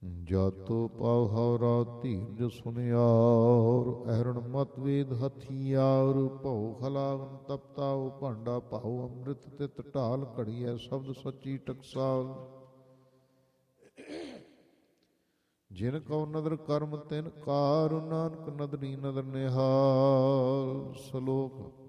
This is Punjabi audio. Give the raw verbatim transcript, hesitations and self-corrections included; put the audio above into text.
ਜਾਤੋ ਪਾਉ ਹਉਰਾ ਧੀਰਜ ਸੁਨਿਆਰ, ਅਹਰਣ ਮਤ ਵੇਦ ਹਥਿਆਰ, ਭਉ ਖਲਾਵਨ ਤਪਤਾਉ ਭਾਂਡਾ ਭਾਉ, ਅੰਮ੍ਰਿਤ ਤਿਤ ਢਾਲ ਘੜੀਐ ਸ਼ਬਦ ਸੱਚੀ ਟਕਸਾਲ। ਜਿਨ ਕਉ ਨਦਰ ਕਰਮ ਤਿਨ ਕਾਰ, ਨਾਨਕ ਨਦਰੀ ਨਦਰ ਨਿਹਾਲ। ਸਲੋਕ